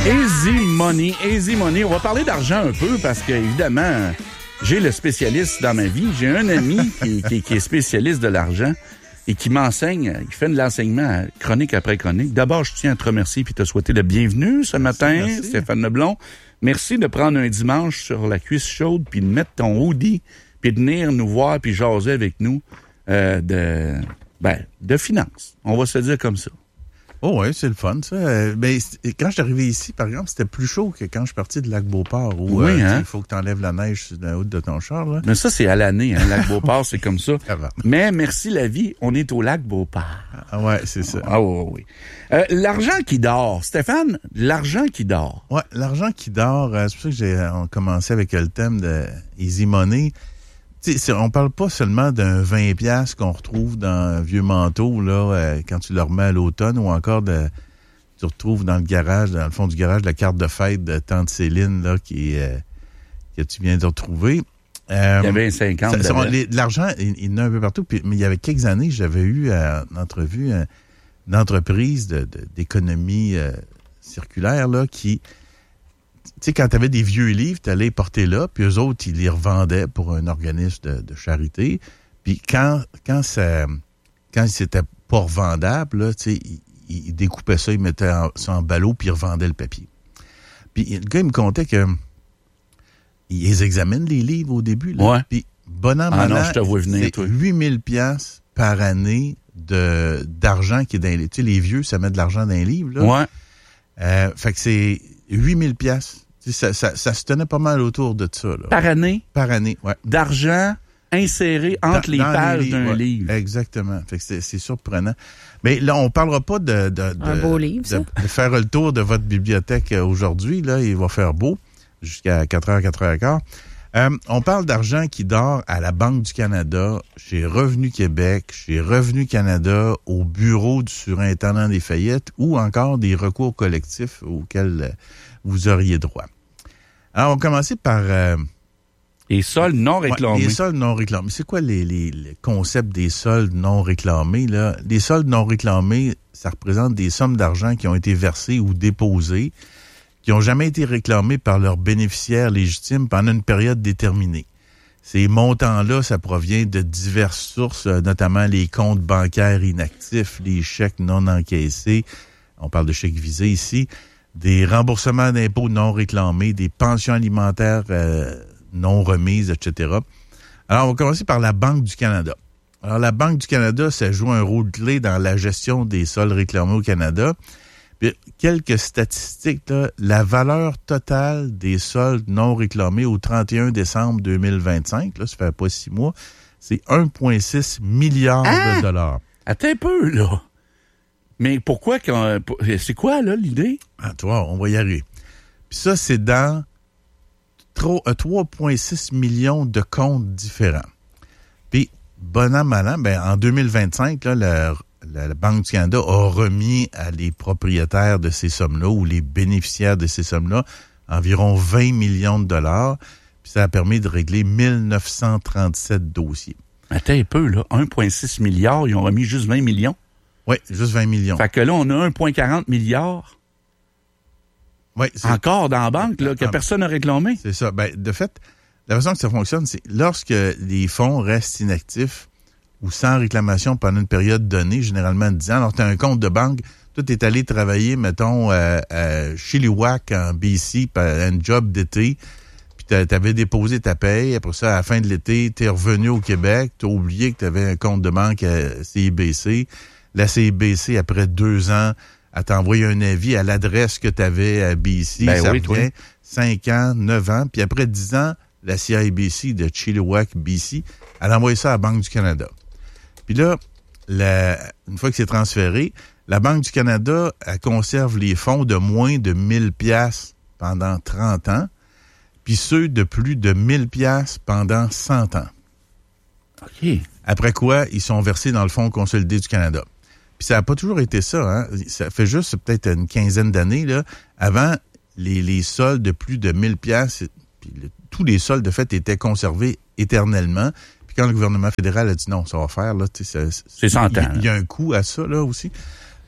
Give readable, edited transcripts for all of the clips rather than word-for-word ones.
Easy money. On va parler d'argent un peu parce que, évidemment, j'ai le spécialiste dans ma vie. J'ai un ami qui est spécialiste de l'argent et qui m'enseigne. Il fait de l'enseignement chronique après chronique. D'abord, je tiens à te remercier et te souhaiter le bienvenu ce matin, merci. Stéphane Leblond. Merci de prendre un dimanche sur la cuisse chaude puis de mettre ton hoodie puis de venir nous voir puis jaser avec nous de finances. On va se dire comme ça. Oh oui, c'est le fun, ça. Quand je suis arrivé ici, par exemple, c'était plus chaud que quand je suis parti de Lac-Beauport, où il faut que tu enlèves la neige sur la haute de ton char. Là. Mais ça, c'est à l'année, hein. Lac-Beauport, c'est comme ça. Mais merci la vie, on est au Lac-Beauport. Ah ouais, c'est ça. Ah oui. L'argent qui dort. Stéphane, l'argent qui dort. Ouais, l'argent qui dort, c'est pour ça que on commençait avec le thème de Easy Money. On parle pas seulement d'un 20$ qu'on retrouve dans un vieux manteau là, quand tu le remets à l'automne, ou encore tu retrouves dans le garage, dans le fond du garage, la carte de fête de tante Céline là, que tu viens de retrouver. Il y avait 50. L'argent, il y en a un peu partout. Mais il y avait quelques années, j'avais eu en entrevue une entreprise d'économie circulaire là, qui... Tu sais, quand tu avais des vieux livres, tu allais les porter là, puis eux autres, ils les revendaient pour un organisme de charité. Puis quand c'était pas revendable, là, tu sais, ils découpaient ça, ils mettaient ça en ballot, puis ils revendaient le papier. Puis le gars, il me contait que ils examinent les livres au début. Là, ouais. Puis bon an, mal an, je te vois venir, c'est 8 000$ par année d'argent qui est dans les livres. Tu sais, les vieux, ça met de l'argent dans les livres. Là. Ouais. Fait que c'est 8 000$. Ça se tenait pas mal autour de ça. Là. Par année? Par année, oui. D'argent inséré entre les pages d'un livre. Exactement. Fait que c'est surprenant. Mais là, on parlera pas de beau livre, de faire le tour de votre bibliothèque aujourd'hui. Là, il va faire beau jusqu'à 4h, 4h15. On parle d'argent qui dort à la Banque du Canada, chez Revenu Québec, chez Revenu Canada, au bureau du surintendant des faillites ou encore des recours collectifs auxquels vous auriez droit. Alors, on va commencer par... les soldes non réclamés. Les soldes non réclamés. C'est quoi les concepts des soldes non réclamés, là? Les soldes non réclamés, ça représente des sommes d'argent qui ont été versées ou déposées, qui n'ont jamais été réclamés par leurs bénéficiaires légitimes pendant une période déterminée. Ces montants-là, ça provient de diverses sources, notamment les comptes bancaires inactifs, les chèques non encaissés, on parle de chèques visés ici, des remboursements d'impôts non réclamés, des pensions alimentaires non remises, etc. Alors, on va commencer par la Banque du Canada. Alors, la Banque du Canada, ça joue un rôle clé dans la gestion des soldes réclamés au Canada. Puis, quelques statistiques, là, la valeur totale des soldes non réclamés au 31 décembre 2025, là, ça fait pas 6 mois, c'est 1,6 milliard de dollars. Attends un peu, là. Mais pourquoi? C'est quoi, là, l'idée? Ah, toi, on va y arriver. Puis ça, c'est dans 3,6 millions de comptes différents. Puis, bon an, mal an, en 2025, là, la Banque du Canada a remis à les propriétaires de ces sommes-là ou les bénéficiaires de ces sommes-là environ 20 millions de dollars. Puis ça a permis de régler 1937 dossiers. Attends un peu, là. 1,6 milliard, ils ont remis juste 20 millions? Oui, juste 20 millions. Fait que là, on a 1,40 milliard. Oui, encore dans la banque, là, que personne n'a réclamé. C'est ça. De fait, la façon que ça fonctionne, c'est lorsque les fonds restent inactifs ou sans réclamation pendant une période donnée, généralement 10 ans, alors tu as un compte de banque, toi, tu es allé travailler, mettons, à Chilliwack, en BC, à un job d'été, puis tu avais déposé ta paye, après ça, à la fin de l'été, tu es revenu au Québec, tu as oublié que tu avais un compte de banque à CIBC. La CIBC, après 2 ans, elle t'a envoyé un avis à l'adresse que tu avais à BC. Ça revient 5 ans, 9 ans. Puis après 10 ans, la CIBC de Chilliwack, BC, elle a envoyé ça à la Banque du Canada. Puis là, une fois que c'est transféré, la Banque du Canada, elle conserve les fonds de moins de 1000$ pendant 30 ans, puis ceux de plus de 1000$ pendant 100 ans. OK. Après quoi, ils sont versés dans le Fonds consolidé du Canada. Puis ça n'a pas toujours été ça, hein. Ça fait juste peut-être une quinzaine d'années, là. Avant, les soldes de plus de 1000$, puis tous les soldes, de fait, étaient conservés éternellement. Quand le gouvernement fédéral a dit non, ça va faire, là, c'est 100 ans. Il y a un coût à ça, là, aussi.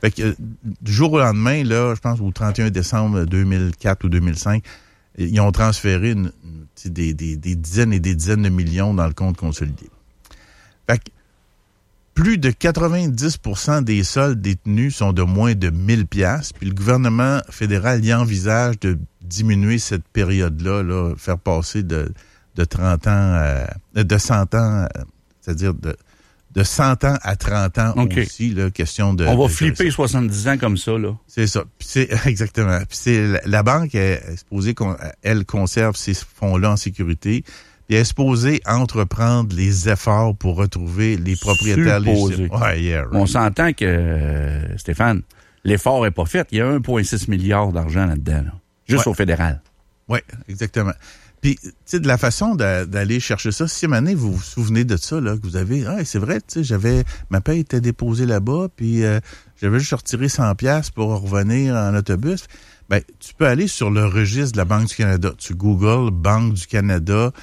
Fait que du jour au lendemain, là, je pense au 31 décembre 2004 ou 2005, ils ont transféré des dizaines et des dizaines de millions dans le compte consolidé. Fait que plus de 90% des soldes détenus sont de moins de 1000 $, puis le gouvernement fédéral y envisage de diminuer cette période-là, là, faire passer de 30 ans, de 100 ans, c'est-à-dire de 100 ans à 30 ans aussi, là, question de... On va flipper 70 ans comme ça, là. C'est ça. Puis exactement. Puis la banque est supposée qu'elle conserve ces fonds-là en sécurité. Puis elle est supposée entreprendre les efforts pour retrouver les propriétaires légitimes. Ouais, yeah, right. On s'entend que, Stéphane, l'effort n'est pas fait. Il y a 1,6 milliard d'argent là-dedans, là, juste au fédéral. Oui, exactement. Puis, tu sais, de la façon d'aller chercher ça, si à un moment donné, vous vous souvenez de ça, là, que vous avez, c'est vrai, tu sais, ma paie était déposée là-bas, puis j'avais juste retiré 100 $ pour revenir en autobus. Ben, tu peux aller sur le registre de la Banque du Canada. Tu googles Banque du Canada,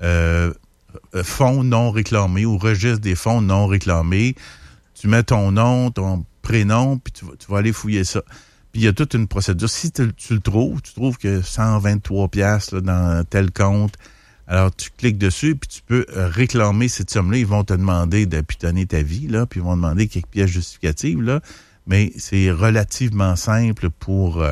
fonds non réclamés ou registre des fonds non réclamés. Tu mets ton nom, ton prénom, puis tu vas aller fouiller ça. Puis il y a toute une procédure. Si tu le trouves, tu trouves que 123 $ là, dans tel compte, alors tu cliques dessus, puis tu peux réclamer cette somme-là. Ils vont te demander de pitonner ta vie, là, puis ils vont demander quelques pièces justificatives, là, mais c'est relativement simple pour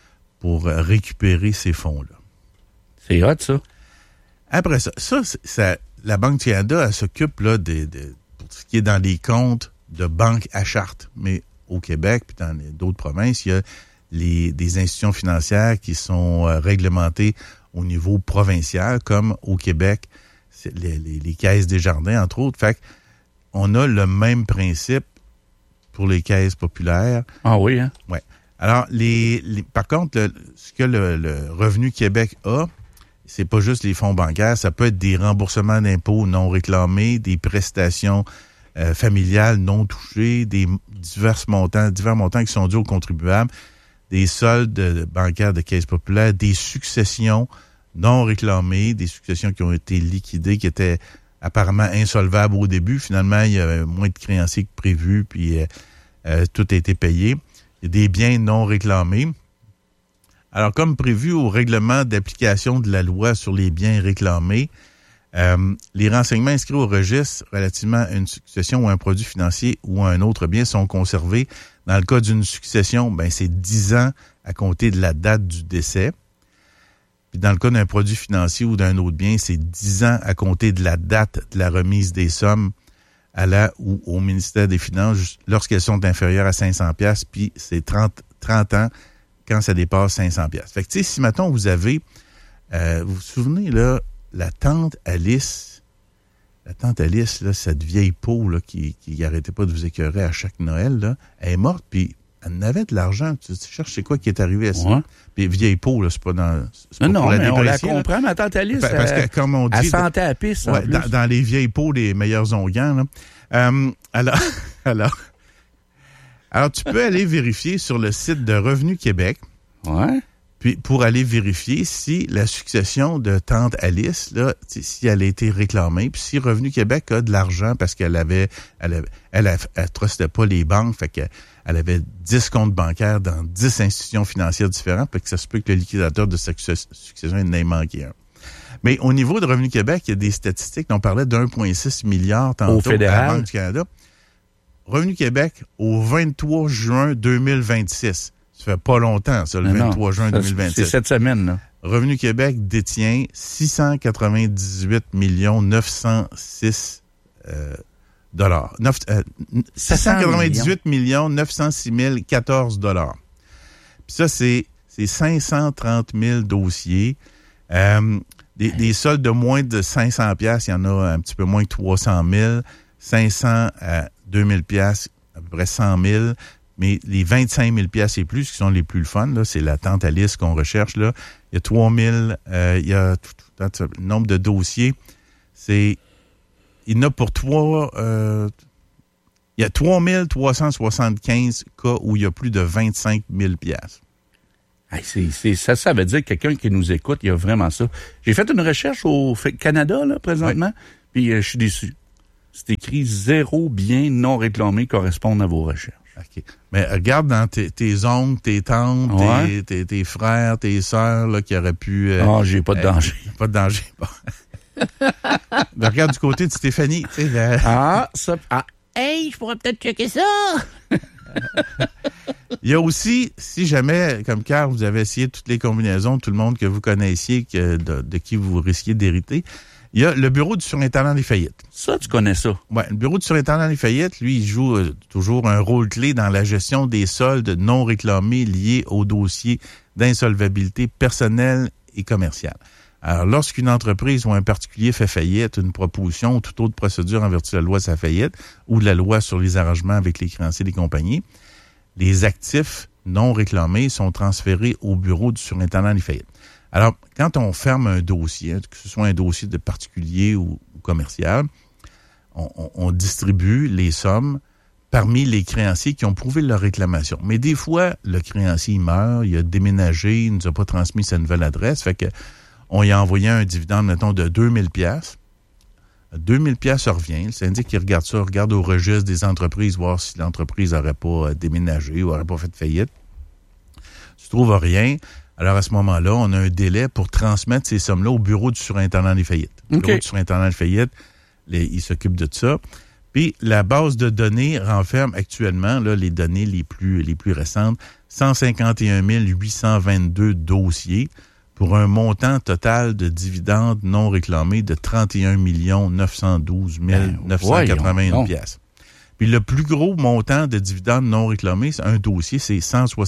récupérer ces fonds-là. C'est hot, ça. Après ça, la Banque du Canada, elle s'occupe là, pour ce qui est dans les comptes de banques à charte, mais au Québec, puis dans d'autres provinces, il y a des institutions financières qui sont réglementées au niveau provincial, comme au Québec, c'est les caisses des jardins, entre autres. Fait qu'on a le même principe pour les caisses populaires. Ah oui, hein? Oui. Alors, par contre, ce que le Revenu Québec a, c'est pas juste les fonds bancaires, ça peut être des remboursements d'impôts non réclamés, des prestations familiales non touchées, divers montants qui sont dus aux contribuables, des soldes bancaires de caisses populaires, des successions non réclamées, des successions qui ont été liquidées, qui étaient apparemment insolvables au début. Finalement, il y avait moins de créanciers que prévu, puis tout a été payé. Il y a des biens non réclamés. Alors, comme prévu au règlement d'application de la loi sur les biens réclamés, les renseignements inscrits au registre relativement à une succession ou un produit financier ou à un autre bien sont conservés. Dans le cas d'une succession, c'est 10 ans à compter de la date du décès. Puis dans le cas d'un produit financier ou d'un autre bien, c'est 10 ans à compter de la date de la remise des sommes à la ou au ministère des Finances lorsqu'elles sont inférieures à 500 $, puis c'est 30 ans quand ça dépasse 500 $. Fait que, tu sais, si, mettons, vous avez, vous vous souvenez, là, la tante Alice, là, cette vieille peau, là, qui arrêtait pas de vous écœurer à chaque Noël, là, elle est morte, puis elle avait de l'argent. Tu cherches c'est quoi qui est arrivé à ça? Ouais. Puis vieille peau, là, c'est pas dans... C'est pas non, pour la mais on la dépression, comprend, ma tante Alice, parce que, comme on dit... Elle sentait à pisse, ouais, dans les vieilles peaux, les meilleurs onguents, là. Alors, tu peux aller vérifier sur le site de Revenu Québec. Ouais. Puis, pour aller vérifier si la succession de tante Alice, là, si elle a été réclamée, puis si Revenu Québec a de l'argent parce qu'elle trustait pas les banques, fait qu'elle avait 10 comptes bancaires dans 10 institutions financières différentes, fait que ça se peut que le liquidateur de sa succession en ait manqué un. Mais au niveau de Revenu Québec, il y a des statistiques. On parlait d'1,6 milliard tantôt à la Banque du Canada. Revenu Québec, au 23 juin 2026. Ça fait pas longtemps, ça, le 23 juin 2026. C'est cette semaine, là. Revenu Québec détient 698 906 dollars. 698 906 014 $. Puis ça, c'est 530 000 dossiers. Des soldes de moins de 500 $, il y en a un petit peu moins que 300 000. 500 à 2000 $, à peu près 100 000. Mais les 25 000 $ et plus, qui sont les plus le fun, là, c'est la tante Alice qu'on recherche, là. Il y a 3 000, il y a le nombre de dossiers. Il y en a pour il y a 3 375 cas où il y a plus de 25 000 $. Hey, ça veut dire que quelqu'un qui nous écoute, il y a vraiment ça. J'ai fait une recherche au Canada, là, présentement, puis je suis déçu. C'est écrit 0 biens non réclamés correspondent à vos recherches. OK. Mais regarde dans tes oncles, tes tantes, Ouais. tes frères, tes sœurs, là, qui auraient pu... J'ai pas de danger. Pas de danger. Bon. Mais regarde du côté de Stéphanie. Tu sais, Hey, je pourrais peut-être checker ça! il y a aussi, si jamais, comme Carl, vous avez essayé toutes les combinaisons, tout le monde que vous connaissiez, de qui vous risquiez d'hériter, il y a le bureau du surintendant des faillites. Ça, tu connais ça. Ouais, le bureau du surintendant des faillites, lui, il joue toujours un rôle clé dans la gestion des soldes non réclamés liés au dossier d'insolvabilité personnelle et commerciale. Alors, lorsqu'une entreprise ou un particulier fait faillite, une proposition ou toute autre procédure en vertu de la loi sur la faillite ou de la loi sur les arrangements avec les créanciers des compagnies, les actifs non réclamés sont transférés au bureau du surintendant des faillites. Alors, quand on ferme un dossier, que ce soit un dossier de particulier ou commercial, on distribue les sommes parmi les créanciers qui ont prouvé leur réclamation. Mais des fois, le créancier il meurt, il a déménagé, il ne nous a pas transmis sa nouvelle adresse, fait que on y a envoyé un dividende, mettons, de 2000 pièces. 2000 pièces revient. Le syndic, il regarde ça, regarde au registre des entreprises, voir si l'entreprise n'aurait pas déménagé ou n'aurait pas fait faillite. Tu trouves rien. Alors, à ce moment-là, on a un délai pour transmettre ces sommes-là au bureau du surintendant des faillites. Le bureau du surintendant des faillites, il s'occupe de ça. Puis, la base de données renferme actuellement là, les données les plus récentes, 151 822 dossiers, pour un montant total de dividendes non réclamés de 31 912 981 pièces. Puis le plus gros montant de dividendes non réclamés, c'est un dossier, c'est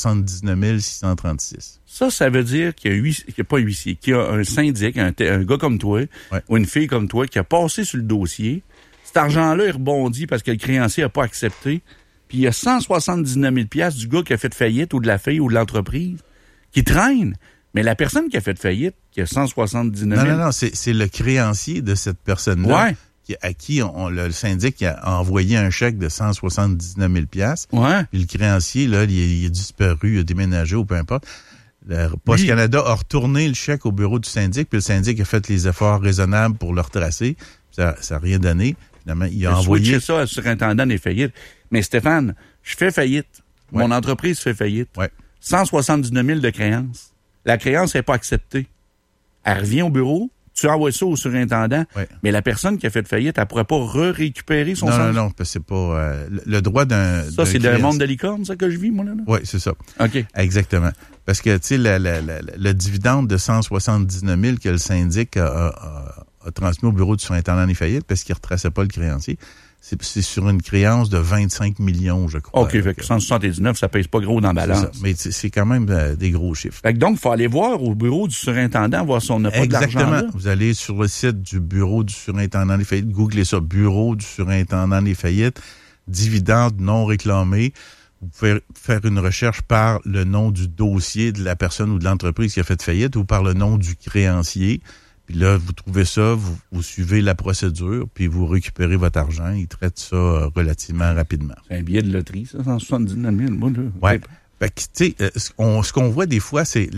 179 636. Ça veut dire qu'il y a pas huissier, qu'il y a un syndic, un gars comme toi, ou une fille comme toi, qui a passé sur le dossier. Cet argent-là, il rebondit parce que le créancier n'a pas accepté. Puis il y a 179 000 piastres du gars qui a fait faillite, ou de la fille, ou de l'entreprise, qui traîne. Mais la personne qui a fait faillite, qui a 179 000... Non, c'est le créancier de cette personne-là. Ouais. À qui le syndic a envoyé un chèque de 179 000 piastres. Ouais. Puis le créancier, là, il est disparu, il a déménagé ou peu importe. Poste Canada a retourné le chèque au bureau du syndic, puis le syndic a fait les efforts raisonnables pour le retracer. Ça n'a rien donné. Finalement, il a envoyé... ça à surintendant des faillites. Mais Stéphane, je fais faillite. Ouais. Mon entreprise fait faillite. Ouais. 179 000 de créance. La créance n'est pas acceptée. Elle revient au bureau, tu envoies ça au surintendant, mais la personne qui a fait faillite, elle ne pourrait pas récupérer son sang. Non, parce que c'est pas... le droit d'un... Ça, c'est le monde de licorne, ça, que je vis, moi, là? Oui, c'est ça. OK. Exactement. Parce que, tu sais, le dividende de 179 000 que le syndic a transmis au bureau du surintendant des faillites, parce qu'il ne retraçait pas le créancier, c'est sur une créance de 25 millions, je crois. OK, fait que 179, ça pèse pas gros dans la balance. Mais c'est quand même des gros chiffres. Fait que donc, il faut aller voir au bureau du surintendant, voir si on n'a pas de l'argent là. Exactement. Vous allez sur le site du bureau du surintendant des faillites, googlez ça, bureau du surintendant des faillites, dividendes non réclamés. Vous pouvez faire une recherche par le nom du dossier de la personne ou de l'entreprise qui a fait faillite ou par le nom du créancier. Puis là, vous trouvez ça, vous suivez la procédure, puis vous récupérez votre argent. Ils traitent ça relativement rapidement. C'est un billet de loterie, ça, 179 000. Moi, là. Ouais. Fait que, tu sais, ce qu'on voit des fois, c'est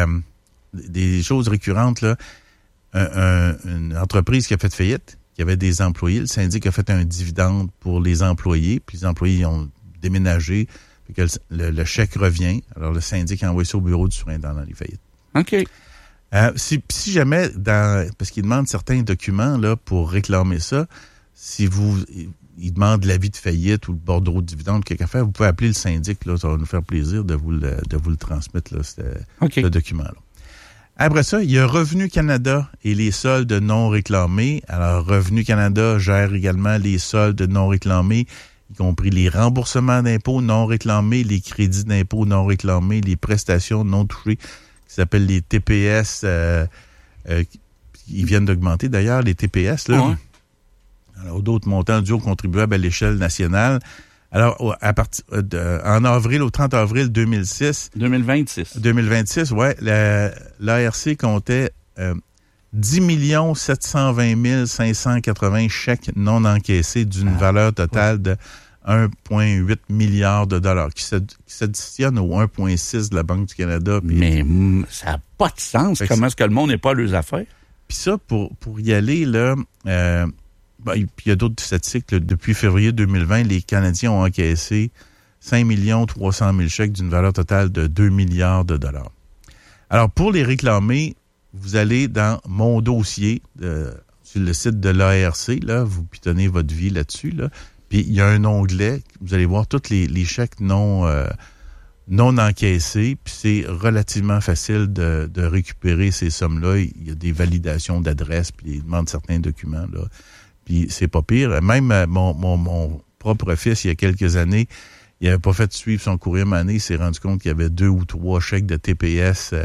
des choses récurrentes, là. Une entreprise qui a fait faillite, qui avait des employés, le syndic a fait un dividende pour les employés, puis les employés ont déménagé, puis que le chèque revient. Alors, le syndic a envoyé ça au bureau du surintendant des faillites. OK. Si jamais, parce qu'il demande certains documents là pour réclamer ça, il demande l'avis de faillite ou le bordereau de dividende, quelque chose, vous pouvez appeler le syndic, là, ça va nous faire plaisir de vous le transmettre, là, ce document-là. Après ça, il y a Revenu Canada et les soldes non réclamés. Alors, Revenu Canada gère également les soldes non réclamés, y compris les remboursements d'impôts non réclamés, les crédits d'impôts non réclamés, les prestations non touchées, qui s'appellent les TPS, ils viennent d'augmenter d'ailleurs, les TPS, là. Ouais. Alors, d'autres montants dus aux contribuables à l'échelle nationale. Alors, au 30 avril 2026, ouais, l'ARC comptait 10 720 580 chèques non encaissés d'une valeur totale de 1,8 milliard de dollars, qui s'additionne au 1,6 de la Banque du Canada. Mais ça n'a pas de sens. Comment est-ce que le monde n'est pas à leurs affaires? Puis ça, pour y aller, là, puis il y a d'autres statistiques. Là, depuis février 2020, les Canadiens ont encaissé 5 300 000 chèques d'une valeur totale de 2 milliards de dollars. Alors, pour les réclamer, vous allez dans Mon dossier sur le site de l'ARC, là, vous pitonnez votre vie là-dessus, là, puis il y a un onglet, vous allez voir tous les chèques non encaissés, puis c'est relativement facile de récupérer ces sommes-là. Il y a des validations d'adresse, puis ils demandent certains documents, là, puis c'est pas pire. Même mon propre fils, il y a quelques années, il n'avait pas fait suivre son courrier mané, il s'est rendu compte qu'il y avait 2 ou 3 chèques de TPS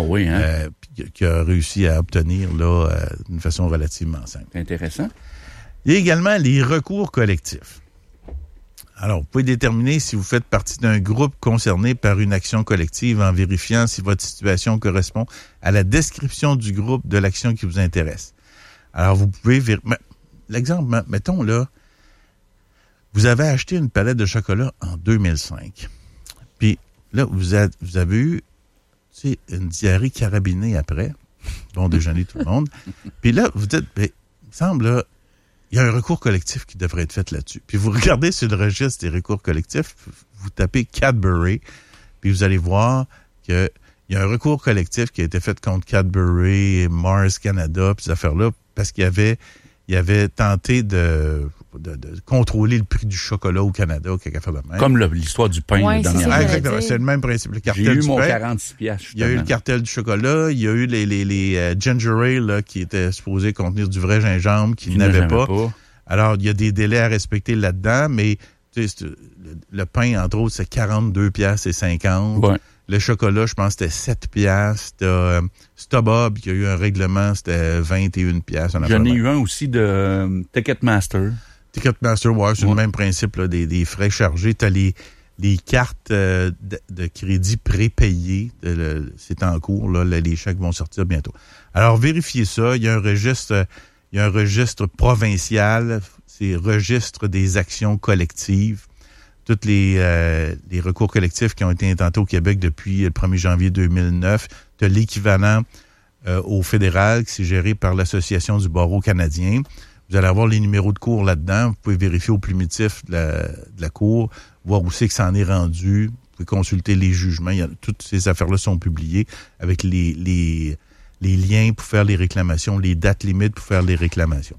qu'il a réussi à obtenir là d'une façon relativement simple. Intéressant. Il y a également les recours collectifs. Alors, vous pouvez déterminer si vous faites partie d'un groupe concerné par une action collective en vérifiant si votre situation correspond à la description du groupe de l'action qui vous intéresse. Alors, vous pouvez l'exemple, mettons là, vous avez acheté une palette de chocolat en 2005. Puis là, vous avez eu une diarrhée carabinée après. Bon déjeuner tout le monde. Puis là, vous dites, il me semble, là, il y a un recours collectif qui devrait être fait là-dessus. Puis vous regardez sur le registre des recours collectifs, vous tapez Cadbury, puis vous allez voir qu'il y a un recours collectif qui a été fait contre Cadbury, Mars Canada, puis ces affaires-là, parce qu'il y avait tenté de contrôler le prix du chocolat au Canada ou quelque chose de même. Comme l'histoire du pain dernièrement. Exactement, c'est le même principe. Le cartel J'ai eu du mon pain. 46 piastres. Il y a eu le cartel du chocolat, il y a eu les ginger ale là, qui étaient supposés contenir du vrai gingembre, qui n'avaient pas. Alors, il y a des délais à respecter là-dedans, mais le pain, entre autres, c'est 42 piastres et 50. Ouais. Le chocolat, je pense que c'était 7 piastres. Stubhub, qui a eu un règlement, c'était 21 piastres. J'en ai eu un aussi de Ticketmaster. Ticketmaster, ouais, c'est le même principe, là, des frais chargés. Tu as les cartes de crédit prépayées. C'est en cours, là, les chèques vont sortir bientôt. Alors, vérifiez ça. Il y a un registre provincial. C'est registre des actions collectives. Tous les recours collectifs qui ont été intentés au Québec depuis le 1er janvier 2009. Tu as l'équivalent au fédéral qui c'est géré par l'Association du barreau canadien. Vous allez avoir les numéros de cours là-dedans. Vous pouvez vérifier au plumitif de la cour, voir où c'est que ça en est rendu. Vous pouvez consulter les jugements. Toutes ces affaires-là sont publiées avec les liens pour faire les réclamations, les dates limites pour faire les réclamations.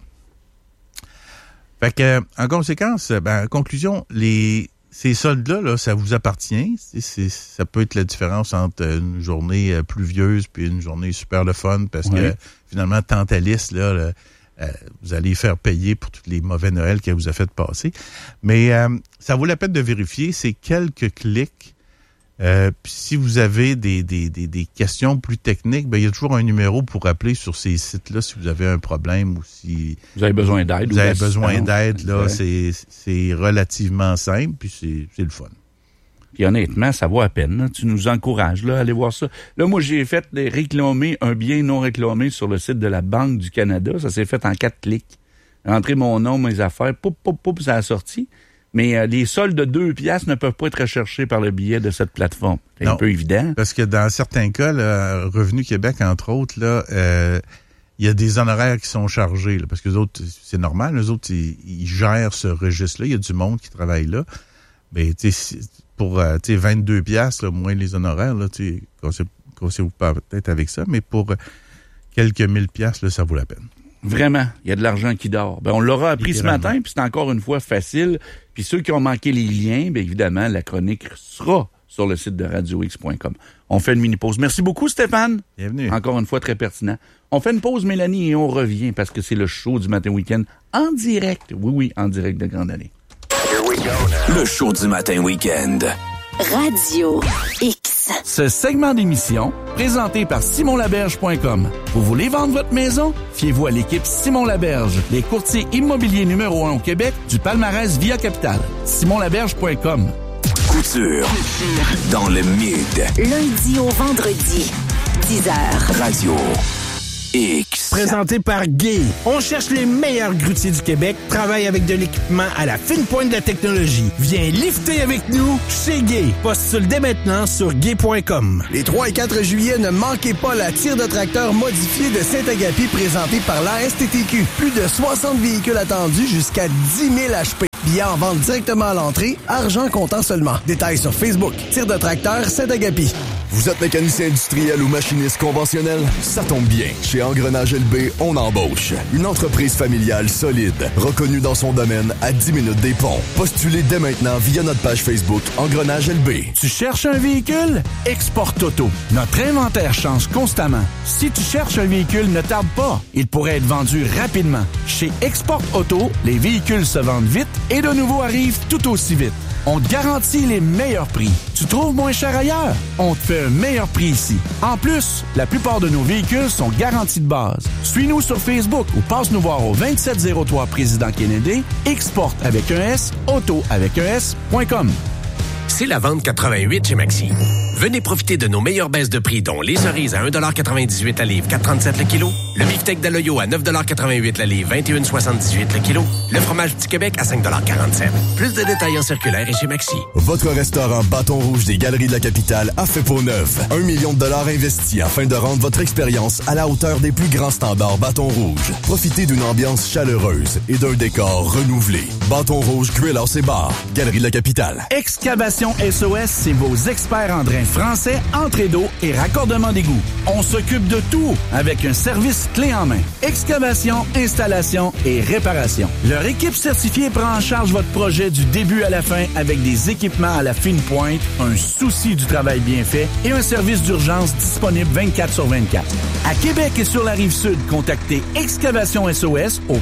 Fait que, en conséquence, en conclusion, ces soldes-là, là, ça vous appartient. Ça peut être la différence entre une journée pluvieuse puis une journée super le fun parce que finalement, Tantalis, là, vous allez faire payer pour tous les mauvais Noëls qu'elle vous a fait passer. Mais ça vaut la peine de vérifier. C'est quelques clics. Puis si vous avez des questions plus techniques, il y a toujours un numéro pour appeler sur ces sites-là si vous avez un problème ou si vous avez besoin d'aide. Vous avez besoin d'aide, là, c'est relativement simple, puis c'est le fun. Puis honnêtement, ça vaut à peine. Là. Tu nous encourages là, à aller voir ça. Là, moi, j'ai fait réclamer un bien non réclamé sur le site de la Banque du Canada. Ça s'est fait en 4 clics. Rentrer mon nom, mes affaires, ça a sorti. Mais les soldes de 2 piastres ne peuvent pas être recherchés par le biais de cette plateforme. C'est un peu évident. Parce que dans certains cas, là, Revenu Québec, entre autres, là, il y a des honoraires qui sont chargés. Là, parce que les autres, c'est normal, les autres, ils gèrent ce registre-là. Il y a du monde qui travaille là. Ben, pour 22 piastres, là, moins les honoraires, là, conseillez-vous pas peut-être avec ça, mais pour quelques 1000 piastres, là, ça vaut la peine. Vraiment, il y a de l'argent qui dort. On l'aura appris ce matin, puis c'est encore une fois facile. Puis ceux qui ont manqué les liens, bien évidemment, la chronique sera sur le site de radiox.com. On fait une mini-pause. Merci beaucoup, Stéphane. Bienvenue. Encore une fois, très pertinent. On fait une pause, Mélanie, et on revient parce que c'est le show du Matin Week-end en direct. Oui, en direct de Grande Allée. Le show du Matin Week-end. Radio X. Ce segment d'émission, présenté par simonlaberge.com. Vous voulez vendre votre maison? Fiez-vous à l'équipe Simon Laberge, les courtiers immobiliers numéro 1 au Québec du palmarès Via Capital. simonlaberge.com. Couture. Dans le mid. Lundi au vendredi, 10h. Radio X. Présenté par Gay. On cherche les meilleurs grutiers du Québec, travaille avec de l'équipement à la fine pointe de la technologie. Viens lifter avec nous chez Gay. Postule dès maintenant sur gay.com. Les 3 et 4 juillet, ne manquez pas la tire de tracteur modifiée de Saint-Agapi présentée par la STTQ. Plus de 60 véhicules attendus jusqu'à 10 000 HP. billets en vente directement à l'entrée, argent comptant seulement. Détails sur Facebook. Tir de tracteur Saint-Agapi. Vous êtes mécanicien industriel ou machiniste conventionnel? Ça tombe bien. Chez Engrenage LB, on embauche. Une entreprise familiale solide, reconnue dans son domaine à 10 minutes des ponts. Postulez dès maintenant via notre page Facebook Engrenage LB. Tu cherches un véhicule? Export Auto. Notre inventaire change constamment. Si tu cherches un véhicule, ne tarde pas. Il pourrait être vendu rapidement. Chez Export Auto, les véhicules se vendent vite et de nouveaux arrivent tout aussi vite. On te garantit les meilleurs prix. Tu trouves moins cher ailleurs? On te fait un meilleur prix ici. En plus, la plupart de nos véhicules sont garantis de base. Suis-nous sur Facebook ou passe nous voir au 2703 Président Kennedy, Export avec un S, Auto avec un S.com. C'est la vente 88 chez Maxi. Venez profiter de nos meilleures baisses de prix, dont les cerises à 1,98 la livre, 4,37 le kilo. Le beefsteak d'Aloyo à 9,88 la livre, 21,78 le kilo. Le fromage Petit Québec à 5,47 $. Plus de détails en circulaire et chez Maxi. Votre restaurant Bâton Rouge des Galeries de la Capitale a fait peau neuve. 1 million de dollars investis afin de rendre votre expérience à la hauteur des plus grands standards Bâton Rouge. Profitez d'une ambiance chaleureuse et d'un décor renouvelé. Bâton Rouge Grill House et Bar, Galerie de la Capitale. Excavation SOS, c'est vos experts en drain français, entrée d'eau et raccordement d'égout. On s'occupe de tout avec un service clé en main. Excavation, installation et réparation. Leur équipe certifiée prend en charge votre projet du début à la fin avec des équipements à la fine pointe, un souci du travail bien fait et un service d'urgence disponible 24/24. À Québec et sur la Rive-Sud, contactez Excavation SOS au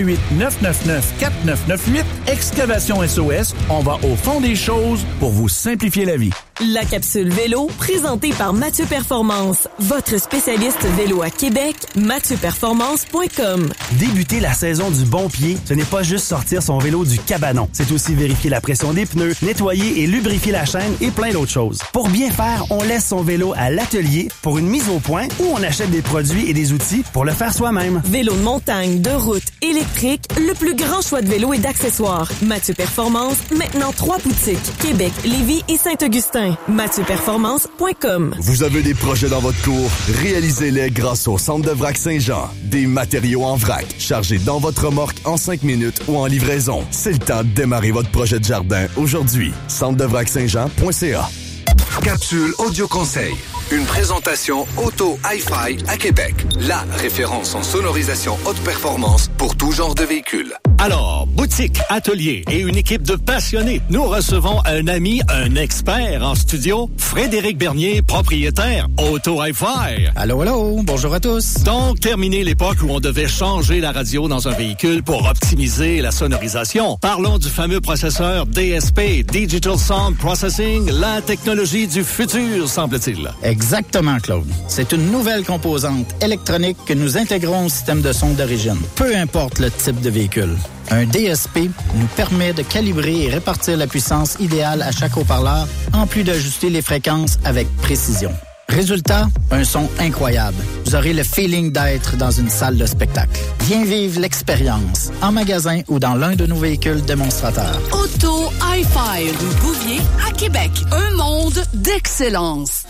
418-999-4998. Excavation SOS, on va au fond des choses pour vous simplifier la vie. La capsule vélo, présentée par Mathieu Performance, votre spécialiste vélo à Québec, MathieuPerformance.com. Débuter la saison du bon pied, ce n'est pas juste sortir son vélo du cabanon. C'est aussi vérifier la pression des pneus, nettoyer et lubrifier la chaîne et plein d'autres choses. Pour bien faire, on laisse son vélo à l'atelier pour une mise au point ou on achète des produits et des outils pour le faire soi-même. Vélo de montagne, de route, électrique, le plus grand choix de vélos et d'accessoires. Mathieu Performance, maintenant 3 boutiques, Québec, Lévis et Saint-Augustin. MathieuPerformance.com. Vous avez des projets dans votre cour? Réalisez-les grâce au Centre de Vrac Saint-Jean. Des matériaux en vrac, chargés dans votre remorque en 5 minutes ou en livraison. C'est le temps de démarrer votre projet de jardin aujourd'hui. centredevrac-saint-jean.ca. Capsule Audio Conseil. Une présentation Auto Hi-Fi à Québec. La référence en sonorisation haute performance pour tout genre de véhicule. Alors, boutique, atelier et une équipe de passionnés. Nous recevons un ami, un expert en studio, Frédéric Bernier, propriétaire Auto Hi-Fi. Allô, allô, bonjour à tous. Donc, terminé l'époque où on devait changer la radio dans un véhicule pour optimiser la sonorisation. Parlons du fameux processeur DSP, Digital Sound Processing, la technologie du futur, semble-t-il. Exactement, Claude. C'est une nouvelle composante électronique que nous intégrons au système de son d'origine, peu importe le type de véhicule. Un DSP nous permet de calibrer et répartir la puissance idéale à chaque haut-parleur, en plus d'ajuster les fréquences avec précision. Résultat, un son incroyable. Vous aurez le feeling d'être dans une salle de spectacle. Viens vivre l'expérience en magasin ou dans l'un de nos véhicules démonstrateurs. Auto Hi-Fi, rue Bouvier, à Québec. Un monde d'excellence.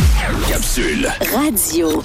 Capsule Radio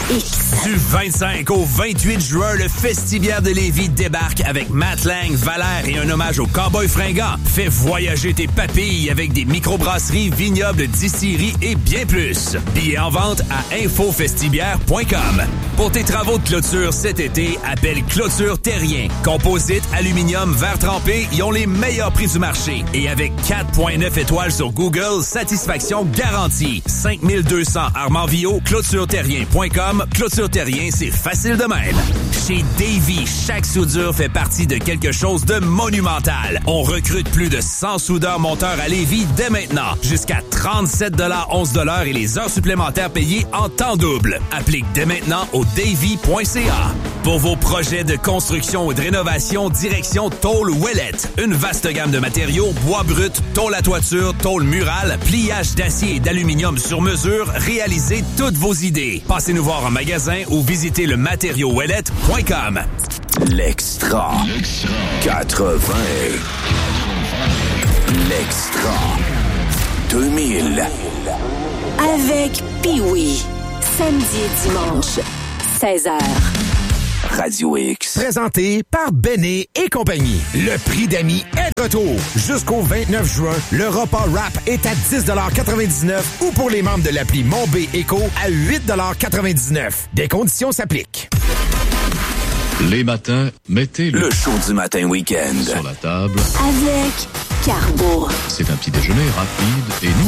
X. Du 25 au 28 juin, le Festibiaire de Lévis débarque avec Matt Lang, Valère et un hommage aux Cowboys fringants. Fais voyager tes papilles avec des microbrasseries, vignobles, distilleries et bien plus. Billets en vente à infofestibiaire.com. Pour tes travaux de clôture cet été, appelle Clôture Terrien. Composite, aluminium, verre trempé, ils ont les meilleurs prix du marché. Et avec 4.9 étoiles sur Google, satisfaction garantie. 5200 Armand-Villot, clôtureterrien.com. Clôture Terrien, c'est facile de même. Chez Davy, chaque soudure fait partie de quelque chose de monumental. On recrute plus de 100 soudeurs monteurs à Lévis dès maintenant. Jusqu'à 37,11 et les heures supplémentaires payées en temps double. Applique dès maintenant au davy.ca. Pour vos projets de construction ou de rénovation, direction Tôle Ouellette. Une vaste gamme de matériaux, bois brut, tôle à toiture, tôle murale, pliage d'acier et d'aluminium sur mesure. Réalisez toutes vos idées. Passez nous voir en magasin ou visitez le matériauxouellette.com. L'Extra. 80. L'Extra. 2000. Avec Pee-Wee. Samedi et dimanche, 16h. Radio X. Présenté par Béné et compagnie. Le prix d'amis est de retour. Jusqu'au 29 juin, le repas rap est à 10,99$ ou pour les membres de l'appli Mon B Éco à 8,99$. Des conditions s'appliquent. Les matins, mettez le show du matin week-end sur la table. Avec Carbo. C'est un petit déjeuner rapide et nous